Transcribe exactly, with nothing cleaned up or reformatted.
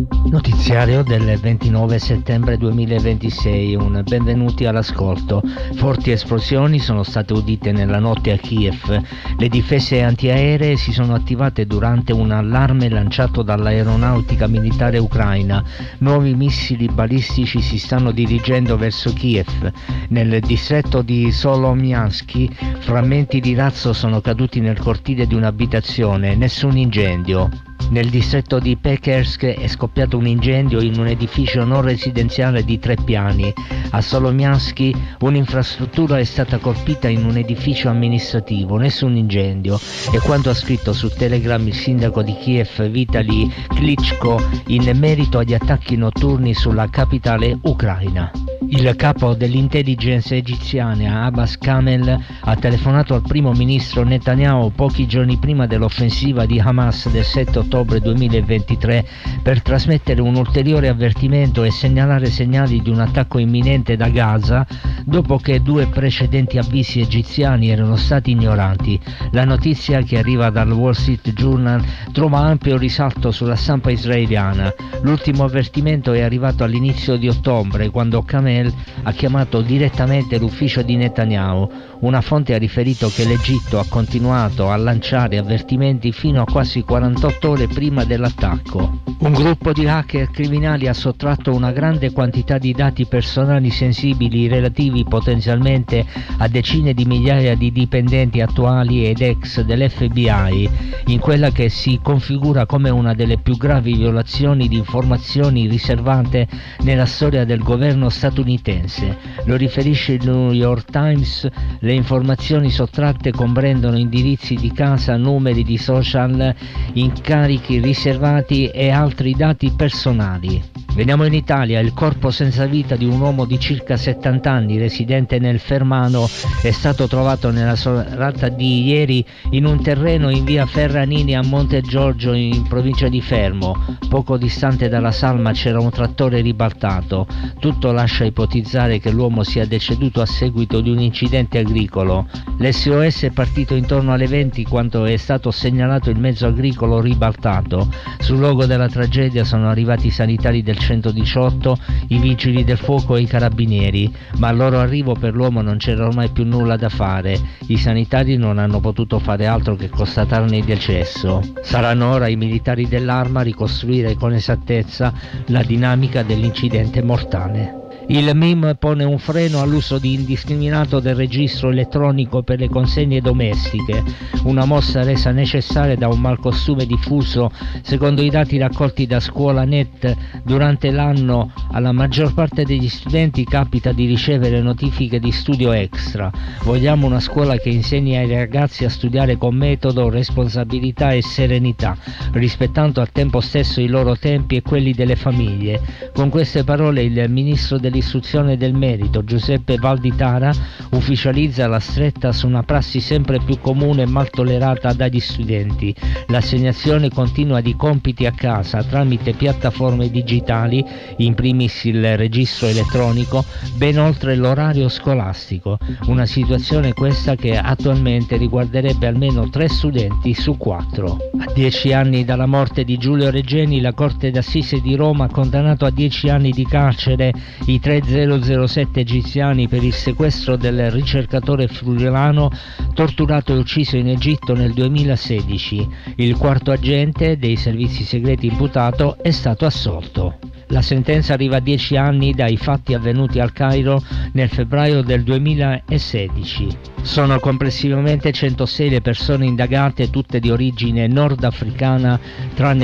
Notiziario del ventinove settembre duemilaventisei, un benvenuti all'ascolto. Forti esplosioni sono state udite nella notte a Kiev. Le difese antiaeree si sono attivate durante un allarme lanciato dall'aeronautica militare ucraina. Nuovi missili balistici si stanno dirigendo verso Kiev. Nel distretto di Solomiansk, frammenti di razzo sono caduti nel cortile di un'abitazione, nessun incendio. Nel distretto di Pekersk è scoppiato un incendio in un edificio non residenziale di tre piani. A Solomiansk un'infrastruttura è stata colpita in un edificio amministrativo, nessun incendio. È quanto ha scritto su Telegram il sindaco di Kiev Vitali Klitschko in merito agli attacchi notturni sulla capitale ucraina. Il capo dell'intelligence egiziana Abbas Kamel ha telefonato al primo ministro Netanyahu pochi giorni prima dell'offensiva di Hamas del sette ottobre duemilaventitré per trasmettere un ulteriore avvertimento e segnalare segnali di un attacco imminente da Gaza dopo che due precedenti avvisi egiziani erano stati ignorati. La notizia, che arriva dal Wall Street Journal, trova ampio risalto sulla stampa israeliana. L'ultimo avvertimento è arrivato all'inizio di ottobre, quando Kamel ha chiamato direttamente l'ufficio di Netanyahu. Una fonte ha riferito che l'Egitto ha continuato a lanciare avvertimenti fino a quasi quarantotto ore prima dell'attacco. Un gruppo di hacker criminali ha sottratto una grande quantità di dati personali sensibili relativi potenzialmente a decine di migliaia di dipendenti attuali ed ex dell'F B I, in quella che si configura come una delle più gravi violazioni di informazioni riservate nella storia del governo statunitense. Lo riferisce il New York Times. Le informazioni sottratte comprendono indirizzi di casa, numeri di social, incarichi riservati e altri dati personali. Veniamo in Italia. Il corpo senza vita di un uomo di circa settanta anni residente nel Fermano è stato trovato nella serata di ieri in un terreno in via Ferranini a Monte Giorgio in provincia di Fermo. Poco distante dalla salma c'era un trattore ribaltato. Tutto lascia ipotizzare che l'uomo sia deceduto a seguito di un incidente agricolo. L'S O S è partito intorno alle venti quando è stato segnalato il mezzo agricolo ribaltato. Sul luogo della tragedia sono arrivati i sanitari del centodiciotto, i vigili del fuoco e i carabinieri, ma al loro arrivo per l'uomo non c'era ormai più nulla da fare. I sanitari non hanno potuto fare altro che constatarne il decesso. Saranno ora i militari dell'Arma a ricostruire con esattezza la dinamica dell'incidente mortale. Il M I M pone un freno all'uso di indiscriminato del registro elettronico per le consegne domestiche, una mossa resa necessaria da un malcostume diffuso. Secondo i dati raccolti da ScuolaNet, durante l'anno alla maggior parte degli studenti capita di ricevere notifiche di studio extra. Vogliamo una scuola che insegni ai ragazzi a studiare con metodo, responsabilità e serenità, rispettando al tempo stesso i loro tempi e quelli delle famiglie. Con queste parole il ministro del L'istruzione del merito Giuseppe Valditara ufficializza la stretta su una prassi sempre più comune e mal tollerata dagli studenti: l'assegnazione continua di compiti a casa tramite piattaforme digitali, in primis il registro elettronico, ben oltre l'orario scolastico. Una situazione questa che attualmente riguarderebbe almeno tre studenti su quattro. A dieci anni dalla morte di Giulio Regeni, la Corte d'Assise di Roma ha condannato a dieci anni di carcere i tre zero zero sette egiziani per il sequestro del ricercatore friulano torturato e ucciso in Egitto nel duemilasedici. Il quarto agente dei servizi segreti imputato è stato assolto. La sentenza arriva a dieci anni dai fatti avvenuti al Cairo nel febbraio del duemilasedici. Sono complessivamente centosei le persone indagate, tutte di origine nordafricana, tranne